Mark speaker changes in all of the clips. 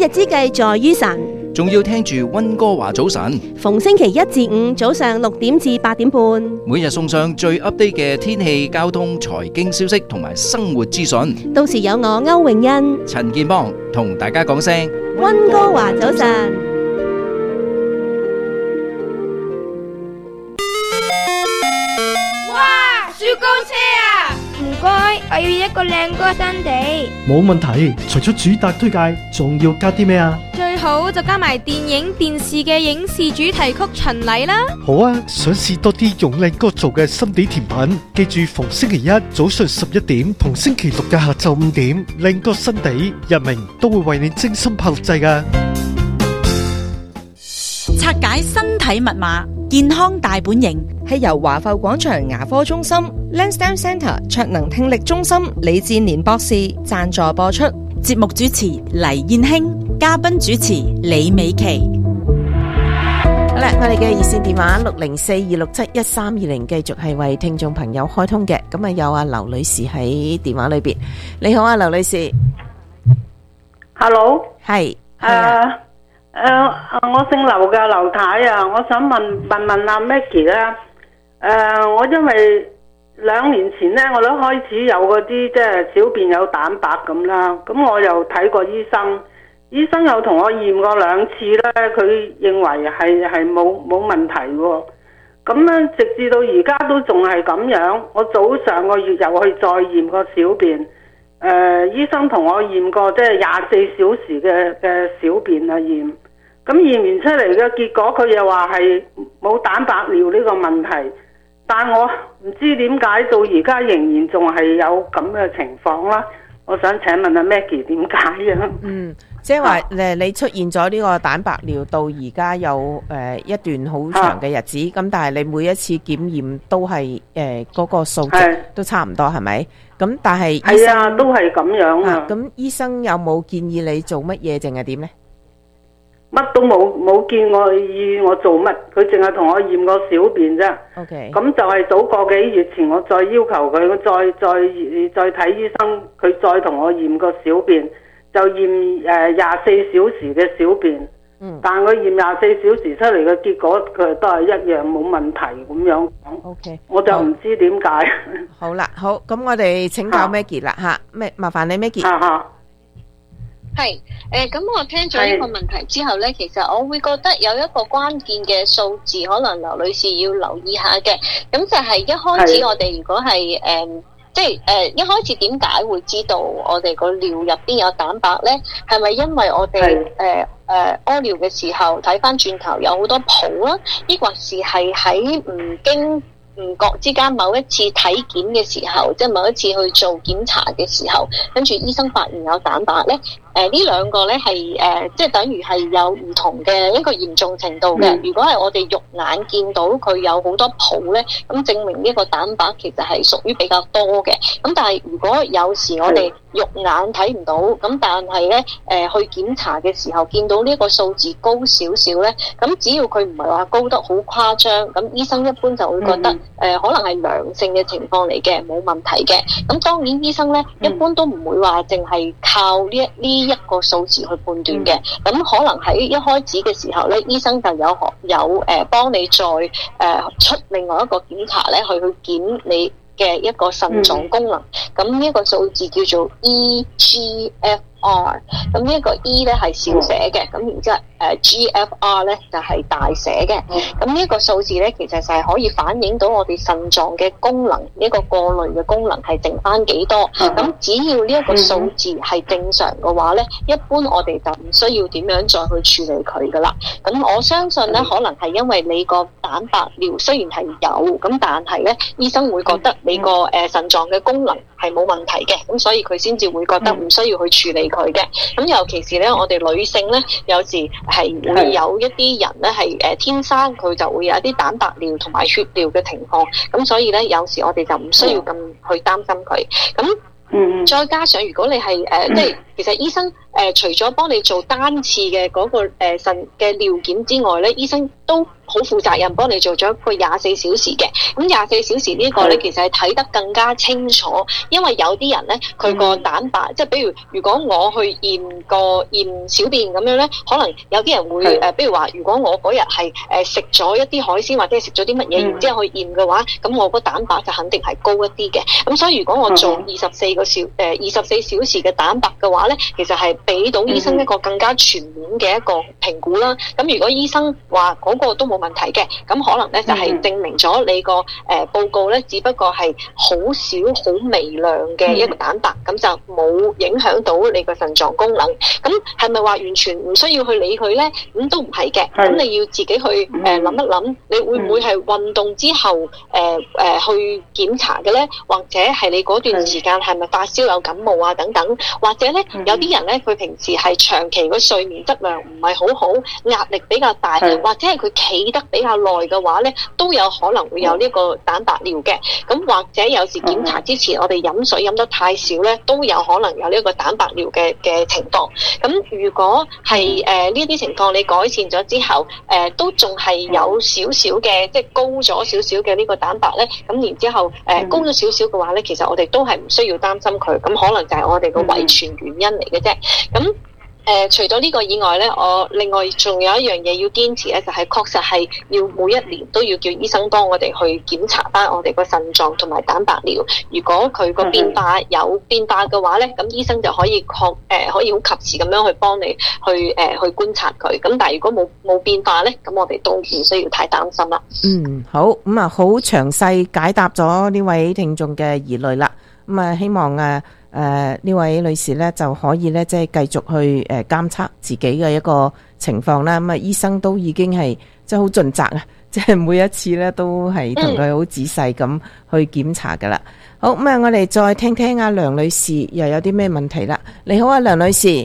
Speaker 1: 日之計在於晨，
Speaker 2: 仲要聽住溫哥華早晨，
Speaker 1: 逢星期一至五早上6點至8點半，
Speaker 2: 每日送上最 update 嘅天氣、交通、財經消息同埋生活資訊。
Speaker 1: 到時有我歐永欣、
Speaker 2: 陳健邦同大家講聲
Speaker 1: 溫哥華早晨。
Speaker 3: 哇！雪糕車啊！唔該，我要一個靚歌新地。
Speaker 4: 冇問題，除咗主打推介，仲要加啲咩啊？
Speaker 3: 最好就加埋電影、電視嘅影視主題曲巡禮啦。
Speaker 4: 好啊，想試多啲用靚歌做嘅心地甜品，記住逢星期一早上11點同星期六嘅下晝5點，靚歌新地日明都會為你精心拍錄製㗎。
Speaker 5: 拆解身體密碼，健康大本營，
Speaker 6: 係由華埠廣場牙科中心、Lansdowne Centre 卓能聽力中心李志年博士贊助播出。
Speaker 5: 節目主持黎燕卿，嘉賓主持李美琪。
Speaker 7: 好啦，我哋嘅熱線電話604-267-1320繼續係為聽眾朋友開通嘅。咁啊，有阿劉女士喺電話裏邊。你好啊，劉女士。
Speaker 8: Hello，
Speaker 7: 係。
Speaker 8: 我姓劉嘅劉太啊，我想問阿 Maggie 咧。我因為2年前咧，我都開始有嗰啲即係小便有蛋白咁啦，咁我又睇過醫生，醫生又同我驗過2次咧，佢認為係冇問題喎。咁咧直至到而家都仲係咁樣，我上個月又去再驗個小便，醫生同我驗過即係24小時嘅小便啊驗。咁驗完出嚟嘅結果，佢又話係冇蛋白尿呢個問題，但我唔知點解到而家仍然仲係有咁嘅情況啦。我想請問阿 Maggie 點解啊？
Speaker 7: 即係話你出現咗呢個蛋白尿到而家有一段好長嘅日子，咁但係你每一次檢驗都係嗰個數值都差唔多係咪？咁但係醫生係啊，都係咁樣啊。咁醫生有冇建議你做乜嘢，定係點呢？
Speaker 8: 乜都冇見我意我做乜，佢淨係同我驗個小便啫。
Speaker 7: OK，
Speaker 8: 咁就係早個幾月前，我再要求佢，我再睇醫生，佢再同我驗個小便，就驗24小時嘅小便。但佢驗24小時出嚟嘅結果，佢都係一樣冇問題咁樣講。
Speaker 7: OK，
Speaker 8: 我就唔知點解。
Speaker 7: 好啦，好，咁我哋請教 Maggie 啦吓，麻煩你 Maggie。
Speaker 9: 係，咁我聽咗呢個問題之後呢，其實我會覺得有一個關鍵嘅數字，可能劉女士要留意下嘅。咁就係一開始我哋如果係一開始點解會知道我哋個尿入邊有蛋白呢？係咪因為我哋屙尿嘅時候睇翻轉頭有好多泡啦，抑或是係喺唔經唔覺之間某一次體檢嘅時候，即係某一次去做檢查嘅時候，跟住醫生發現有蛋白呢？呢兩個呢係即係等於係有唔同嘅一個嚴重程度嘅。如果係我哋肉眼見到佢有好多泡呢，咁證明呢個蛋白其實係屬於比較多嘅。咁但係如果有時我哋肉眼睇唔到，咁但係呢去檢查嘅時候見到呢個數字高少少呢，咁只要佢唔係話高得好誇張，咁醫生一般就會覺得可能係良性嘅情況嚟嘅，冇問題嘅。咁當然醫生呢一般都唔會話淨係靠呢一個數字去判斷嘅，咁可能喺一開始嘅時候咧，醫生就有幫你再出另外一個檢查咧，去檢你嘅一個腎臟功能。咁呢一個數字叫做 EGFR， 咁呢一個 E 咧係小寫嘅，咁然之後GFR 咧就係大寫嘅。咁呢一個數字咧，其實就係可以反映到我哋腎臟嘅功能，呢個過濾嘅功能係剩翻幾多。咁只要呢一個數字係正常嘅話咧，一般我哋就唔需要點樣再去處理佢噶啦。咁我相信咧，可能係因為你個蛋白尿雖然係有，咁但係咧，醫生會覺得你個腎臟嘅功能係冇問題嘅，咁所以佢先至會覺得唔需要去處理佢嘅。咁尤其是咧，我哋女性咧，有時係會有一啲人咧係天生佢就會有一啲蛋白尿同埋血尿嘅情況，咁所以咧有時我哋就唔需要咁去擔心佢。咁再加上如果你係即係其實醫生除咗幫你做單次嘅嗰個腎嘅尿檢之外咧，醫生都好負責任幫你做咗一個24小時嘅。咁24小時呢個咧，其實係睇得更加清楚，因為有啲人咧佢個蛋白，即係比如果我去驗小便咁樣咧，可能有啲人會比如話，如果我嗰日係食咗一啲海鮮或者食咗啲乜嘢，然之後去驗嘅話，咁我個蛋白就肯定係高一啲嘅。咁所以如果我做24小時嘅蛋白嘅話咧，其實係俾到醫生一個更加全面嘅一個評估啦。咁如果醫生話嗰個都冇問題嘅，咁可能咧就係證明咗你個報告咧，只不過係好少好微量嘅一個蛋白，咁就冇影響到你個腎臟功能。咁係咪話完全唔需要去理佢咧？咁都唔係嘅。咁你要自己去諗一諗，你會唔會係運動之後去檢查嘅咧？或者係你嗰段時間係咪發燒有感冒啊等等？或者咧有啲人咧佢平時係長期個睡眠質量唔係好好，壓力比較大，或者係佢企得比較耐嘅話咧，都有可能會有呢個蛋白尿嘅。咁或者有時檢查之前我哋飲水飲得太少咧，都有可能有呢個蛋白尿嘅情況。咁如果係呢啲情況你改善咗之後，都仲係有少少嘅，即係高咗少少嘅呢個蛋白咧，咁然之後高咗少少嘅話咧，其實我哋都係唔需要擔心佢，咁可能就係我哋個遺傳原因嚟嘅啫。咁除咗呢個以外咧，我另外仲有一樣嘢要堅持咧，就係確實係要每一年都要叫醫生幫我哋去檢查翻我哋個腎臟同埋蛋白尿。如果佢個變化有變化嘅話咧，咁醫生就可以可以好及時咁樣去幫你去觀察佢。咁但係如果冇變化咧，咁我哋都唔需要太擔心啦。
Speaker 7: 好，咁啊好詳細解答咗呢位聽眾嘅疑慮啦。咁啊希望呢位女士咧就可以咧即係繼續去監測自己嘅一個情況啦。咁啊醫生都已經係即係好盡責啊，即係每一次咧都係同佢好仔細咁去檢查噶啦。好，咁啊我哋再聽聽阿梁女士又有啲咩問題啦。你好啊，梁女士。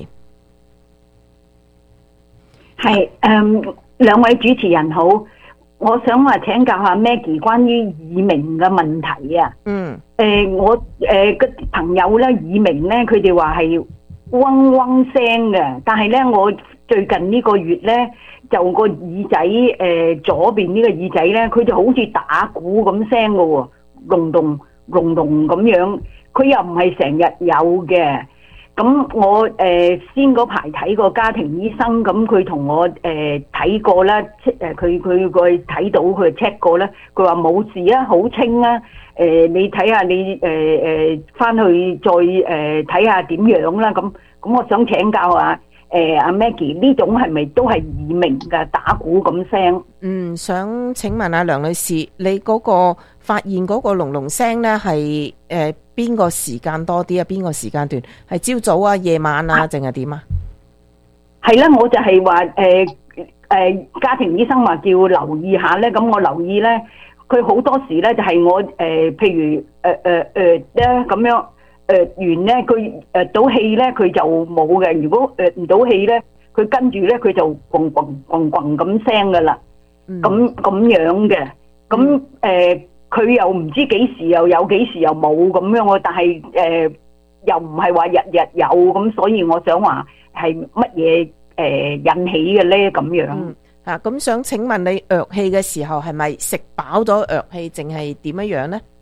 Speaker 10: 係兩位主持人好。我想話請教下 Maggie 關於耳鳴嘅問題啊。我個朋友咧耳鳴咧，佢哋話係嗡嗡聲嘅，但係咧我最近呢個月咧就個耳仔左邊呢個耳仔咧，佢就好似打鼓咁聲嘅喎，隆咚隆咚咁樣，佢又唔係成日有嘅。咁我先嗰排睇過家庭醫生，咁佢同我睇過啦，佢睇到佢 check 過啦，佢話冇事啊，好清啊。你睇下你翻去再睇下點樣啦。咁我想請教下阿 Maggie 呢種係咪都係耳鳴嘅打鼓咁聲？
Speaker 7: 想請問阿梁女士，你嗰個發現嗰個隆隆聲咧係邊個時間多啲啊？邊個時間段係朝早啊、夜晚啊，定係點啊？
Speaker 10: 係啦，我就係話家庭醫生話叫留意下咧，咁我留意咧，佢好多時咧就係我譬如咧咁樣完咧，佢到氣咧佢就冇嘅，如果唔到氣咧，佢跟住咧佢就咣咣咣咣咁聲噶啦，咁樣嘅，咁佢又唔知幾時又有，幾時又冇咁樣喎，但係又唔係話日日有，咁所以我想話係乜嘢引起嘅咧咁樣。
Speaker 7: 咁想請問你藥氣嘅時候係咪食飽咗藥氣，淨係點樣樣咧？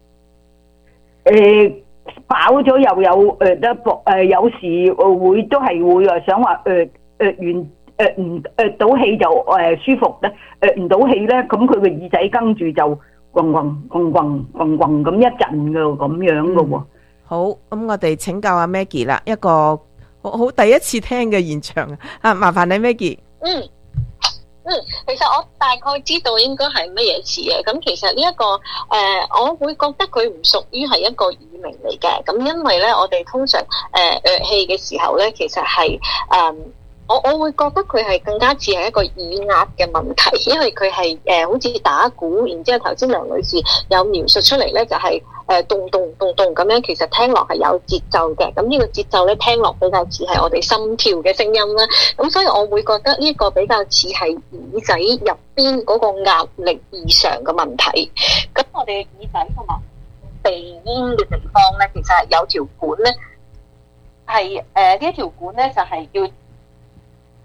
Speaker 10: 飽咗又有有時會都係會想話唔到氣就舒服咧，唔到氣咧，咁佢個耳仔跟住就咣咣咣咣咣咣咁一陣嘅咁樣嘅喎。
Speaker 7: 好，咁我哋請教阿 Maggie 啦，一個好第一次聽嘅現場啊，麻煩你 Maggie。
Speaker 9: 其實我大概知道應該係乜嘢事嘅。咁其實呢一個我會覺得佢唔屬於係一個耳鳴嚟嘅。咁因為咧，我哋通常藥氣嘅時候咧，其實係我會覺得佢係更加似係一個耳壓嘅問題，因為佢係好似打鼓，然之後頭先梁女士有描述出嚟咧，就係咚咚咚咚咁樣，其實聽落係有節奏嘅。咁呢個節奏咧聽落比較似係我哋心跳嘅聲音啦。咁所以我會覺得呢個比較似係耳仔入邊嗰個壓力異常嘅問題。咁我哋耳仔同埋鼻咽嘅地方咧，其實係有條管咧，係呢一條管咧就係叫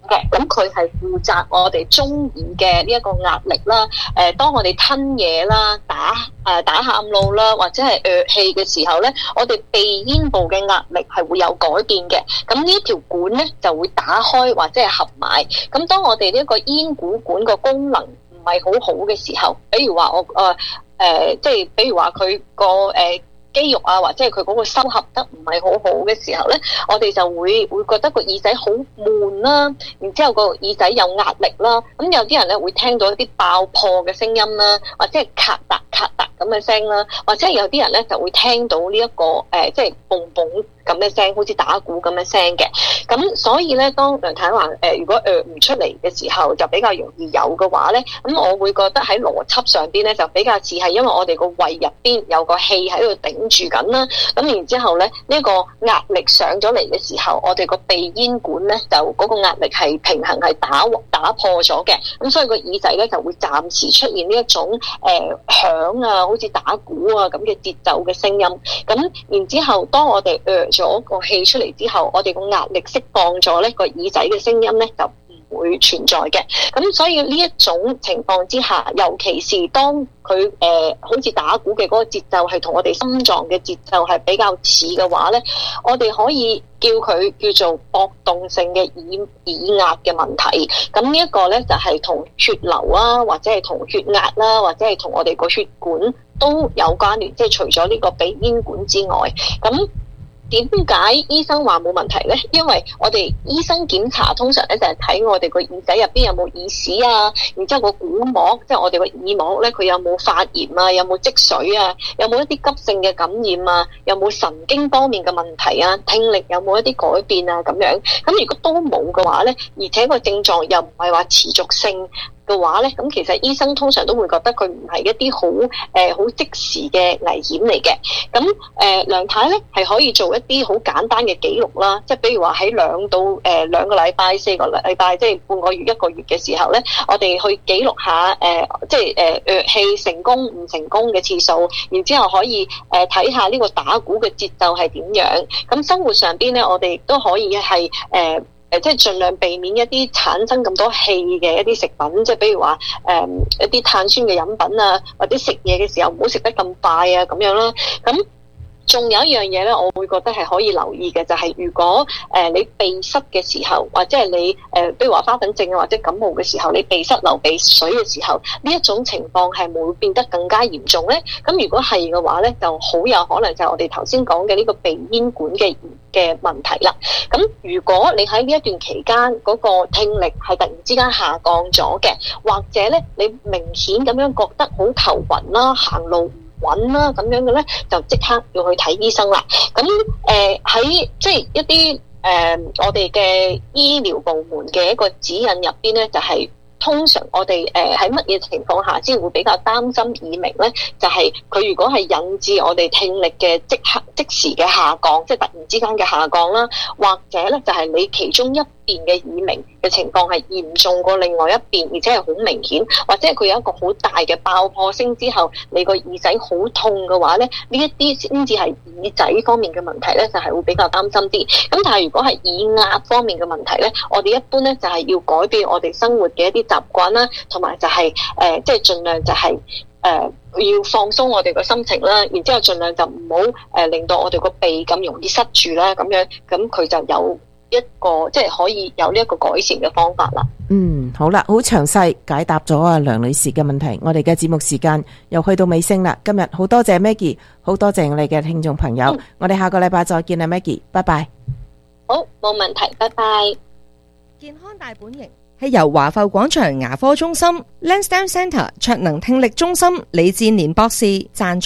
Speaker 9: 嘅，咁佢係負責我哋中耳嘅呢一個壓力啦。當我哋吞嘢啦、打喊路啦，或者係氣嘅時候咧，我哋鼻咽部嘅壓力係會有改變嘅。咁呢條管咧就會打開或者係合埋。咁當我哋呢一個咽鼓管個功能唔係好好嘅時候，比如話比如話佢個肌肉啊，或者係佢嗰個收合得唔係好好嘅時候咧，我哋就會覺得個耳仔好悶啦，然之後個耳仔有壓力啦。咁有啲人咧會聽到一啲爆破嘅聲音啦，或者係咔嗒咔嗒咁嘅聲啦，或者係有啲人咧就會聽到呢一個即係嘣嘣咁嘅聲，好似打鼓咁嘅聲嘅。咁所以咧，當梁太話如果唔出嚟嘅時候，就比較容易有嘅話咧，咁我會覺得喺邏輯上邊咧就比較似係因為我哋個胃入邊有個氣喺度頂住緊啦。咁然之後咧，呢個壓力上咗嚟嘅時候，我哋個鼻咽管咧就嗰個壓力係平衡係打破咗嘅。咁所以個耳仔咧就會暫時出現呢一種響啊，好似打鼓啊咁嘅節奏嘅聲音。咁然之後，當我哋咗個氣出嚟之後，我哋個壓力釋放咗咧，個耳仔嘅聲音咧就唔會存在嘅。咁所以呢一種情況之下，尤其是當佢好似打鼓嘅嗰個節奏係同我哋心臟嘅節奏係比較似嘅話咧，我哋可以叫佢叫做搏動性嘅耳壓嘅問題。咁呢一個咧就係同血流啊，或者係同血壓啦，或者係同我哋個血管都有關聯，即係除咗呢個鼻咽管之外，咁點解醫生話冇問題呢？因為我哋醫生檢查通常咧就係睇我哋個耳仔入邊有冇耳屎啊，然之後個鼓膜，即係我哋個耳膜咧，佢有冇發炎啊，有冇積水啊，有冇一啲急性嘅感染啊，有冇神經方面嘅問題啊，聽力有冇一啲改變啊咁樣。咁如果都冇嘅話咧，而且個症狀又唔係話持續性嘅話咧，咁其實醫生通常都會覺得佢唔係一啲好即時嘅危險嚟嘅。咁梁太咧係可以做一啲好簡單嘅記錄啦，即係比如話喺2到2個禮拜、4個禮拜，即係半個月、1個月嘅時候咧，我哋去記錄下即係氣成功唔成功嘅次數，然之後可以睇下呢個打鼓嘅節奏係點樣。咁生活上邊咧，我哋亦都可以係即係盡量避免一啲產生咁多氣嘅一啲食品，即係比如話一啲碳酸嘅飲品啊，或者食嘢嘅時候唔好食得咁快啊咁樣啦。咁仲有一樣嘢咧，我會覺得係可以留意嘅，就係如果你鼻塞嘅時候，或者係你比如話花粉症啊，或者感冒嘅時候，你鼻塞流鼻水嘅時候，呢一種情況係會變得更加嚴重咧。咁如果係嘅話咧，就好有可能就係我哋頭先講嘅呢個鼻咽管嘅問題啦。咁如果你喺呢一段期間嗰個聽力係突然之間下降咗嘅，或者咧你明顯咁樣覺得好頭暈啦、行路穩啦咁樣嘅咧，就即刻要去睇醫生啦。咁喺即係一啲我哋嘅醫療部門嘅一個指引入邊咧，就係通常我哋喺乜嘢情況下先會比較擔心耳鳴咧？就係佢如果係引致我哋聽力嘅即時嘅下降，即係突然之間嘅下降啦，或者咧就係你其中一邊嘅耳鳴嘅情況係嚴重過另外一邊，而且係好明顯，或者係佢有一個好大嘅爆破聲之後，你個耳仔好痛嘅話咧，呢一啲先至係耳仔方面嘅問題咧，就係會比較擔心啲。咁但係如果係耳壓方面嘅問題咧，我哋一般咧就係要改變我哋生活嘅一啲習慣啦，同埋就係即係盡量就係要放鬆我哋個心情啦，然之後盡量就唔好令到我哋個鼻咁容易塞住啦，咁樣咁佢就有一個即係可以有呢一個改善嘅方法啦。
Speaker 7: 好啦，好詳細解答咗阿梁女士嘅問題。我哋嘅節目時間又去到尾聲啦。今日好多謝 Maggie， 好多謝我哋嘅聽眾朋友。我哋下個禮拜再見啦 ，Maggie， 拜拜。
Speaker 9: 好，冇問題，拜拜。
Speaker 6: 健康大本營係由華埠廣場牙科中心 Lansdowne Centre 卓能聽力中心李志年博士贊助